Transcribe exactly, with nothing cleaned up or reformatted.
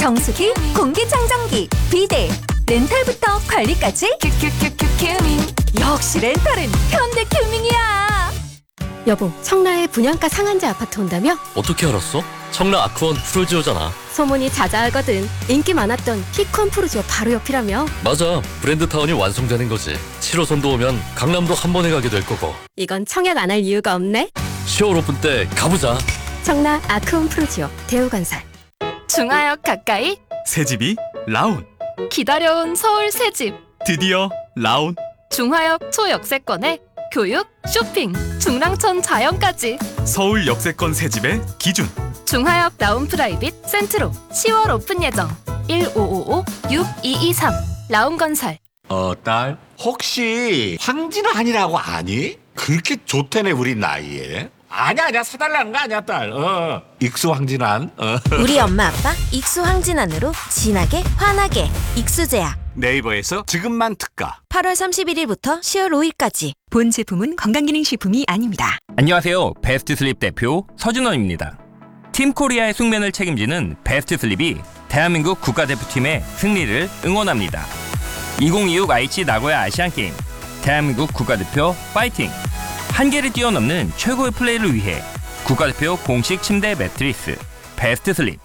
정수기, 공기청정기, 비데, 렌탈부터 관리까지 큐큐큐큐 큐밍. 역시 렌탈은 현대큐밍이야. 여보, 청라에 분양가 상한제 아파트 온다며? 어떻게 알았어? 청라 아크원 프로지오잖아. 소문이 자자하거든. 인기 많았던 피콘 프로지오 바로 옆이라며? 맞아, 브랜드타운이 완성되는 거지. 칠 호선도 오면 강남도 한 번에 가게 될 거고. 이건 청약 안 할 이유가 없네. 시월 오픈 때 가보자. 청라 아크온 프로지오 대우건설. 중하역 가까이 새집이 라온. 기다려온 서울 새집. 드디어 라온. 중하역 초역세권에 교육, 쇼핑, 중랑천 자연까지. 서울 역세권 새집의 기준. 중하역 라운 프라이빗 센트로 시월 오픈 예정. 일오오오 육이이삼 라운건설. 어, 딸, 혹시 황진환이라고 아니? 그렇게 좋다네 우리 나이에. 아니야 아니야, 사달라는 거 아니야 딸. 어, 익수 황진환. 어. 우리 엄마 아빠 익수 황진환으로 진하게 환하게 익수제약. 네이버에서 지금만 특가. 팔월 삼십일일부터 시월 오일까지. 본 제품은 건강기능식품이 아닙니다. 안녕하세요. 베스트 슬립 대표 서준원입니다. 팀 코리아의 숙면을 책임지는 베스트 슬립이 대한민국 국가대표팀의 승리를 응원합니다. 이천이십육 아이치 나고야 아시안게임 대한민국 국가대표 파이팅! 한계를 뛰어넘는 최고의 플레이를 위해 국가대표 공식 침대 매트리스 베스트 슬립.